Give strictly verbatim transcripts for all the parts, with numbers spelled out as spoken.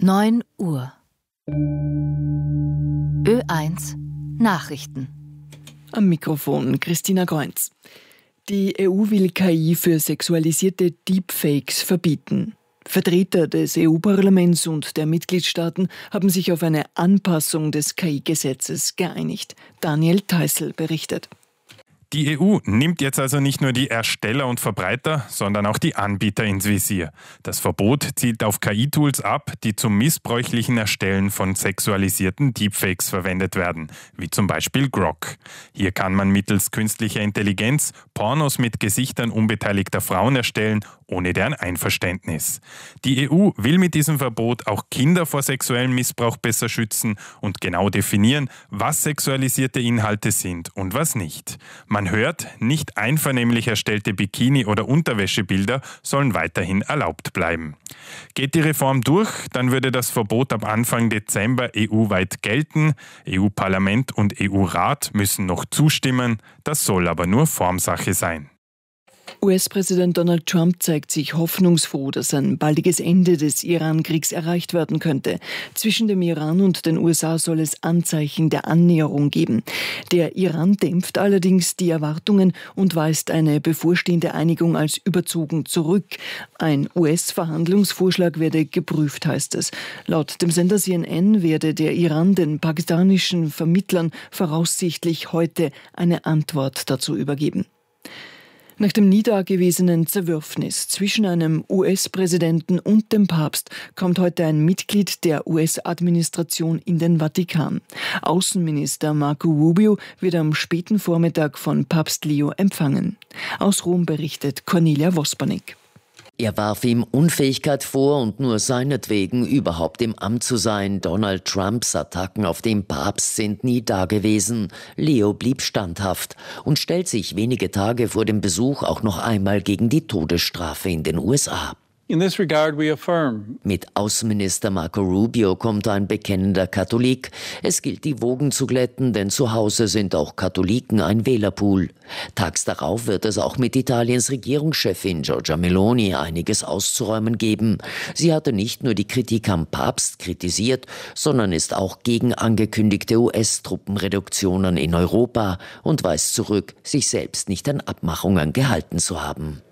neun Uhr. Ö eins Nachrichten. Am Mikrofon Christina Greunz. Die E U will K I für sexualisierte Deepfakes verbieten. Vertreter des E U-Parlaments und der Mitgliedstaaten haben sich auf eine Anpassung des K I-Gesetzes geeinigt. Daniel Theißl berichtet. Die E U nimmt jetzt also nicht nur die Ersteller und Verbreiter, sondern auch die Anbieter ins Visier. Das Verbot zielt auf K I-Tools ab, die zum missbräuchlichen Erstellen von sexualisierten Deepfakes verwendet werden, wie zum Beispiel Grok. Hier kann man mittels künstlicher Intelligenz Pornos mit Gesichtern unbeteiligter Frauen erstellen, ohne deren Einverständnis. Die E U will mit diesem Verbot auch Kinder vor sexuellem Missbrauch besser schützen und genau definieren, was sexualisierte Inhalte sind und was nicht. Man hört, nicht einvernehmlich erstellte Bikini- oder Unterwäschebilder sollen weiterhin erlaubt bleiben. Geht die Reform durch, dann würde das Verbot ab Anfang Dezember E U-weit gelten. E U-Parlament und E U-Rat müssen noch zustimmen, das soll aber nur Formsache sein. U S-Präsident Donald Trump zeigt sich hoffnungsfroh, dass ein baldiges Ende des Iran-Kriegs erreicht werden könnte. Zwischen dem Iran und den U S A soll es Anzeichen der Annäherung geben. Der Iran dämpft allerdings die Erwartungen und weist eine bevorstehende Einigung als überzogen zurück. Ein U S-Verhandlungsvorschlag werde geprüft, heißt es. Laut dem Sender C N N werde der Iran den pakistanischen Vermittlern voraussichtlich heute eine Antwort dazu übergeben. Nach dem nie dagewesenen Zerwürfnis zwischen einem U S-Präsidenten und dem Papst kommt heute ein Mitglied der U S-Administration in den Vatikan. Außenminister Marco Rubio wird am späten Vormittag von Papst Leo empfangen. Aus Rom berichtet Cornelia Wospernick. Er warf ihm Unfähigkeit vor und nur seinetwegen überhaupt im Amt zu sein. Donald Trumps Attacken auf den Papst sind nie dagewesen. Leo blieb standhaft und stellt sich wenige Tage vor dem Besuch auch noch einmal gegen die Todesstrafe in den U S A. In this regard we affirm. Mit Außenminister Marco Rubio kommt ein bekennender Katholik. Es gilt, die Wogen zu glätten, denn zu Hause sind auch Katholiken ein Wählerpool. Tags darauf wird es auch mit Italiens Regierungschefin Giorgia Meloni einiges auszuräumen geben. Sie hatte nicht nur die Kritik am Papst kritisiert, sondern ist auch gegen angekündigte U S-Truppenreduktionen in Europa und weist zurück, sich selbst nicht an Abmachungen gehalten zu haben.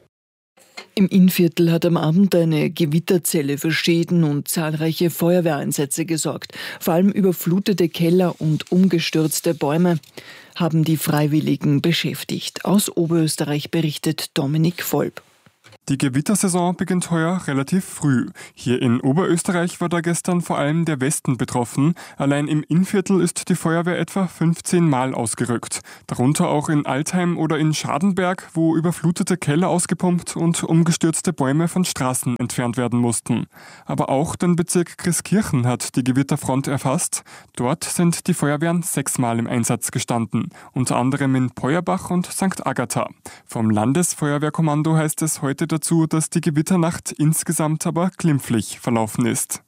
Im Innviertel hat am Abend eine Gewitterzelle für Schäden und zahlreiche Feuerwehreinsätze gesorgt. Vor allem überflutete Keller und umgestürzte Bäume haben die Freiwilligen beschäftigt. Aus Oberösterreich berichtet Dominik Volb. Die Gewittersaison beginnt heuer relativ früh. Hier in Oberösterreich war da gestern vor allem der Westen betroffen. Allein im Innviertel ist die Feuerwehr etwa fünfzehn Mal ausgerückt. Darunter auch in Altheim oder in Schadenberg, wo überflutete Keller ausgepumpt und umgestürzte Bäume von Straßen entfernt werden mussten. Aber auch den Bezirk Christkirchen hat die Gewitterfront erfasst. Dort sind die Feuerwehren sechsmal im Einsatz gestanden. Unter anderem in Peuerbach und Sankt Agatha. Vom Landesfeuerwehrkommando heißt es heute dazu, dass die Gewitternacht insgesamt aber glimpflich verlaufen ist.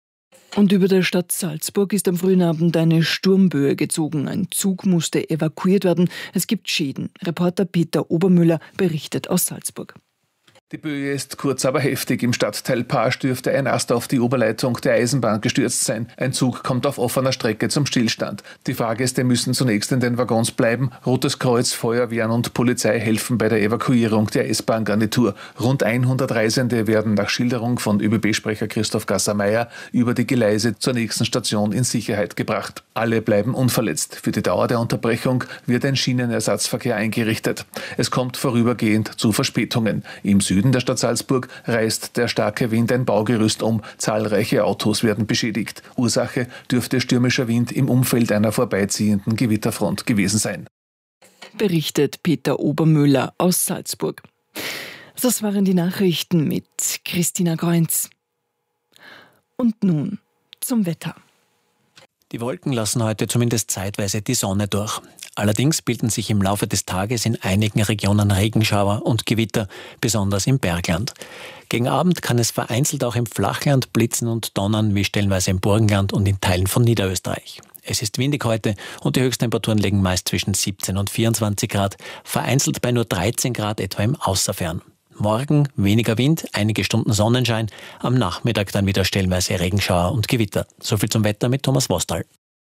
Und über der Stadt Salzburg ist am frühen Abend eine Sturmböe gezogen. Ein Zug musste evakuiert werden. Es gibt Schäden. Reporter Peter Obermüller berichtet aus Salzburg. Die Böe ist kurz, aber heftig. Im Stadtteil Paasch dürfte ein Ast auf die Oberleitung der Eisenbahn gestürzt sein. Ein Zug kommt auf offener Strecke zum Stillstand. Die Fahrgäste müssen zunächst in den Waggons bleiben. Rotes Kreuz, Feuerwehren und Polizei helfen bei der Evakuierung der S-Bahn-Garnitur. Rund hundert Reisende werden nach Schilderung von Ö B B-Sprecher Christoph Gasser-Meyer über die Gleise zur nächsten Station in Sicherheit gebracht. Alle bleiben unverletzt. Für die Dauer der Unterbrechung wird ein Schienenersatzverkehr eingerichtet. Es kommt vorübergehend zu Verspätungen. Im Süden Süden der Stadt Salzburg reißt der starke Wind ein Baugerüst um. Zahlreiche Autos werden beschädigt. Ursache dürfte stürmischer Wind im Umfeld einer vorbeiziehenden Gewitterfront gewesen sein. Berichtet Peter Obermüller aus Salzburg. Das waren die Nachrichten mit Christina Greunz. Und nun zum Wetter. Die Wolken lassen heute zumindest zeitweise die Sonne durch. Allerdings bilden sich im Laufe des Tages in einigen Regionen Regenschauer und Gewitter, besonders im Bergland. Gegen Abend kann es vereinzelt auch im Flachland blitzen und donnern, wie stellenweise im Burgenland und in Teilen von Niederösterreich. Es ist windig heute und die Höchsttemperaturen liegen meist zwischen siebzehn und vierundzwanzig Grad, vereinzelt bei nur dreizehn Grad etwa im Außerfern. Morgen weniger Wind, einige Stunden Sonnenschein, am Nachmittag dann wieder stellenweise Regenschauer und Gewitter. Soviel zum Wetter mit Thomas Wostal.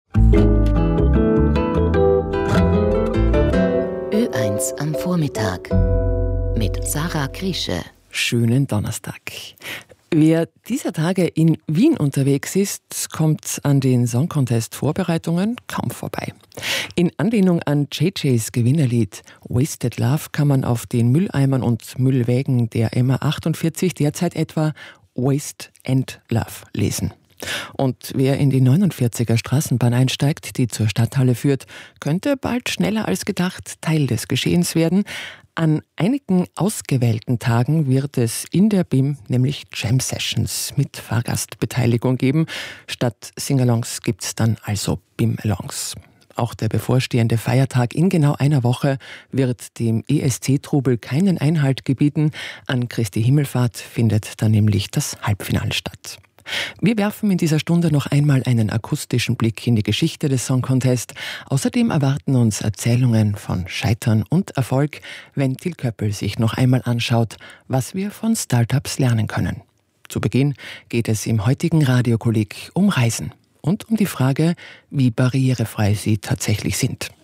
Ö eins am Vormittag mit Sarah Kriesche. Schönen Donnerstag. Wer dieser Tage in Wien unterwegs ist, kommt an den Song Contest Vorbereitungen kaum vorbei. In Anlehnung an J Js Gewinnerlied Wasted Love kann man auf den Mülleimern und Müllwägen der M A achtundvierzig derzeit etwa Waste and Love lesen. Und wer in die neunundvierziger Straßenbahn einsteigt, die zur Stadthalle führt, könnte bald schneller als gedacht Teil des Geschehens werden. An einigen ausgewählten Tagen wird es in der B I M nämlich Jam-Sessions mit Fahrgastbeteiligung geben. Statt Singalongs gibt es dann also B I M-Alongs. Auch der bevorstehende Feiertag in genau einer Woche wird dem E S C-Trubel keinen Einhalt gebieten. An Christi Himmelfahrt findet dann nämlich das Halbfinale statt. Wir werfen in dieser Stunde noch einmal einen akustischen Blick in die Geschichte des Song Contest. Außerdem erwarten uns Erzählungen von Scheitern und Erfolg, wenn Till Köppel sich noch einmal anschaut, was wir von Startups lernen können. Zu Beginn geht es im heutigen Radiokolleg um Reisen und um die Frage, wie barrierefrei sie tatsächlich sind.